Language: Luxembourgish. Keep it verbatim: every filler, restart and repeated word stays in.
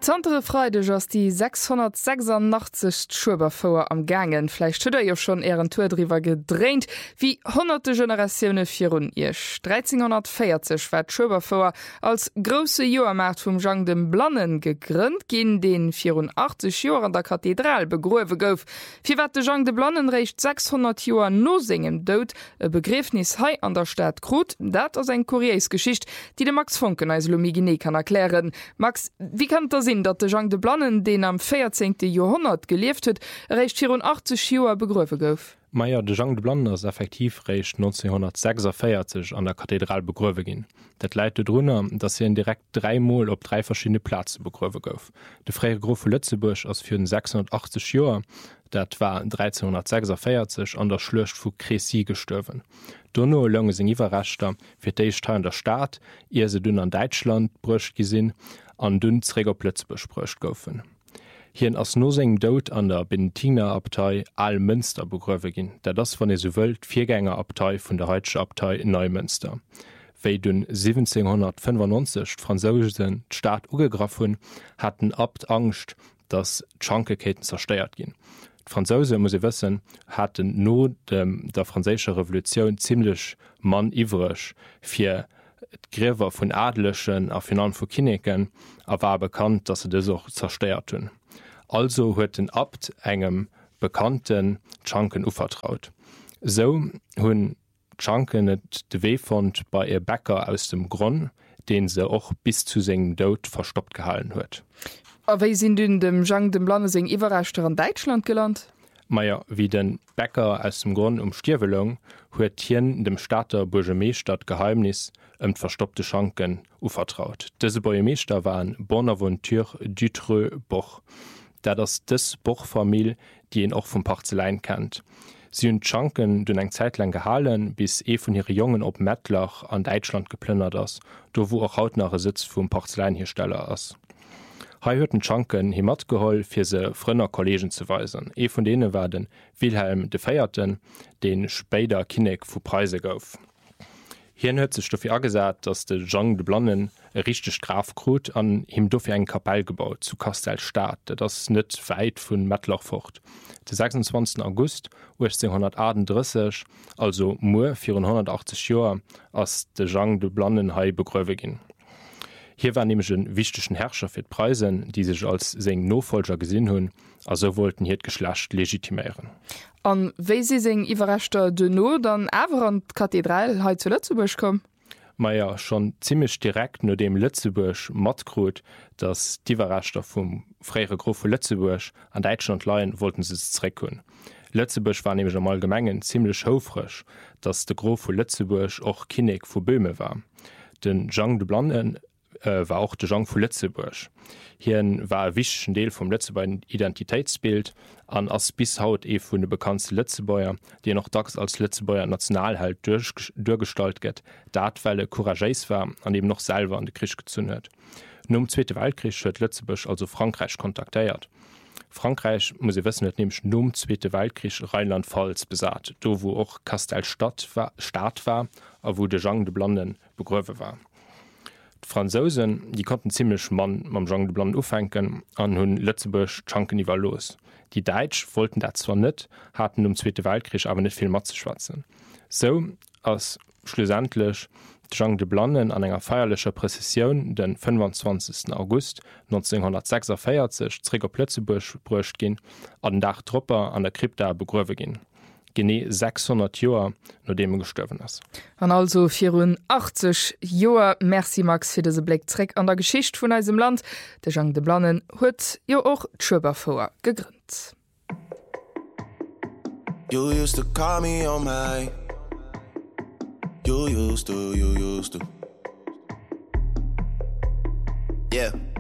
Zantere Freide ass die sechshundertsechsundachtzig Schuberfoer am Gangen. Vielleicht huet er jo schon Ären Tourdriwer gedreht, wie hunderte Generationune virun Ich. dreizehnhundertvierzig war Schuberfoer als grosse Joermarkt vum Jean dem Blannen gegrünnt, ginn den vierundachtzig Joer an der Kathedral begruewe gouf. Fi wat de Jean de Blannen recht sechshundert Joer no segem Dout, e Begriffnis hei an der Stadt Grot, dat ass eng Kuriesgeschicht, die de Max Funken als Lomigine kann erklären. Max, wie kann das sinn, dat de Jean de Blannen, den am vierzehnten Jahrhundert gelieft huet, recht vierundachtzig Joer begruewe gouf? Meier de Jean de Blannen ass effektiv recht neunzehnhundertsechsundvierzig an der Kathedral begruewe ginn. Dat leite drunner, dat se en direkt dreimal op drei verschiedene Plaze begruewe gouf. De Fréie Grof vu Lützeburg ass fir den sechshundertachtzig Joer, dat war dreizehnhundertsechsundvierzig an der Schlucht vu Crécy gestøwen. Donno lange seg iwwerrechtter fir d'éich an der Staat, ihr se dünn an Deutschland brucht gesinn, an dünn Trägerplötz besprcht goufen. Hien ass no segem Dout an der Benediktinerabtei Allmünster begruewe ginn, der das wann e so wëlt Viergängerabtei vun der heitsche Abtei in Neumünster. Wéi dun siebzehnhundertfünfundneunzig Französen Staat ugegraf hun, hatten Abt Angst, dass Chankeketen zersteiert ginn. Franzose muss ich wissen, hatten no dem der französische Revolution ziemlich mann iwrech fir Gräwer vun Adlechen a Finan vu Kineken, a war bekannt, dass se das auch zersteiert hun. Also huet den Abt engem bekannten Chanken uvertraut. So hunn Chanken net de Wefond bei ihr Bäcker aus dem Gronn, den se och bis zu segem Dout verstoppt gehalten huet. Aéi sinn dun dem Jean dem Blannen seg Iwerrechter an Deutschland gelernt? Meier wie den Bäcker aus dem Grund um Stierwelung huet hien dem Staater Bourgemeestadt Geheimnis ëm d verstoppte Schanken uvertraut. Dëse Bourgemeester waren Bonaventure Dutreux Boch, dat ass dës Bochfamilie, die en och vum Parzelein kennt. Sie hun Schanken dun eng Zeitlang gehalen, bis e vun hire Jungen op Mettlach an Deutschland geplünnert ass, do wo auch hautnare Sitz vum Porzeleinhersteller ass. Hei hueten Schanken hi mat geholl fir se frënner Kollegen zu weisen. E vun dene war den Wilhelm de Feierten, den Spéider Kinnek vu Preise gouf. Hien huet sech dofir agesat, dats de Jean de Blannen e richteg Graf krut an him dofir eng Kapell gebaut zu Kastelstaat, dat ass net weit vun Mettlach focht. De sechsundzwanzigsten August achtzehnhundertachtunddreißig, also Mo vierhundertachtzig Joer, ass de Jean de Blannen hei begruewe ginn. Hier war nämlich een wichtigchten Herrscher fir Preisen, die sich als seng Nofolger gesinn hunn, also wollten hier d Geschlecht legitimieren. An wéi se seng Iwerrechter de no dann awer an d Kathedral he zu Lützeburg kom? Meier schon ziemlich direkt no dem Lützeburg matgrut, dass d'Iwerrechter vum Fréiere Grof vu Lützeburg an Deutschland leiien wollten se zreck hunn. Lützeburg war nämlich am allgemengen ziemlich houfrisch, dass de Grof vu Lützeburg och Kinnek vu Böhme war. Den Jean de Blannen äh, war auch de Jean vu Lützeburg. Hien war e wichtigen Deel vom Lützeburger Identitätsbild an ass bis haut e vun de bekannte Lützebäuer, die noch dacks als Lützebäuer Nationalhalt durch, durchgestalt gett, dat weil er courageus war, an dem noch selber an de Krisch gezünn huet. No um Zweite Weltkrieg huet Lützeburg also Frankreich kontaktéiert. Frankreich muss ich wissen, net nämlich no um Zweite Weltkrieg Rheinland-Pfalz besat, do wo auch Kastelstadt war, Staat war, a wo de Jean de Blannen begruewe war. Die Franzosen, die konnten ziemlich Mann mam Jean de Blannen ufenken an hunn Lützeburg Chanken iwwer los. Die Deitsch wollten dat zwar net, hatten um Zweite Weltkrieg aber net viel mat zu schwatzen. So ass schlussendlich Jean de Blannen an enger feierlicher Präzision den fünfundzwanzigsten August neunzehnhundertsechsundvierzig Träger Plötzeburg brucht gin, an den Dach Tropper an der Krypta begruewe gin. Genné sechshundert Joer no dem er gestøwen ass. An also vierundachtzig Joer Merci Max fir dese Blick zréck an der Geschicht vun eisem Land. De Jean de Blannen huet jo och d'Schuberfoer gegrünnt. You used to call me on my You used to, you used to Yeah